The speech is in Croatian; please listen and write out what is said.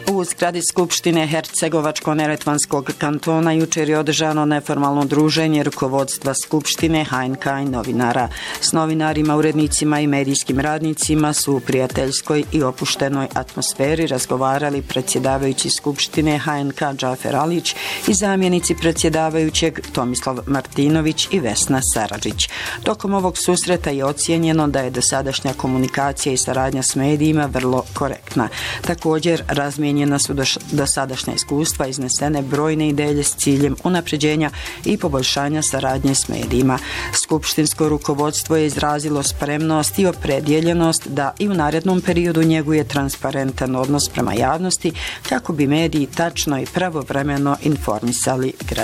U zgradi Skupštine Hercegovačko-neretvanskog kantona jučer je održano neformalno druženje rukovodstva Skupštine, HNK i novinara. S novinarima, urednicima i medijskim radnicima su u prijateljskoj i opuštenoj atmosferi razgovarali predsjedavajući Skupštine HNK Džafer Alić i zamjenici predsjedavajućeg Tomislav Martinović i Vesna Saradžić. Tokom ovog susreta je ocijenjeno da je dosadašnja komunikacija i saradnja s medijima vrlo korektna. Također, razmijenjena su dosadašnja iskustva, iznesene brojne ideje s ciljem unapređenja i poboljšanja saradnje s medijima. Skupštinsko rukovodstvo je izrazilo spremnost i opredjeljenost da i u narednom periodu njeguje transparentan odnos prema javnosti kako bi mediji tačno i pravovremeno informisali građane.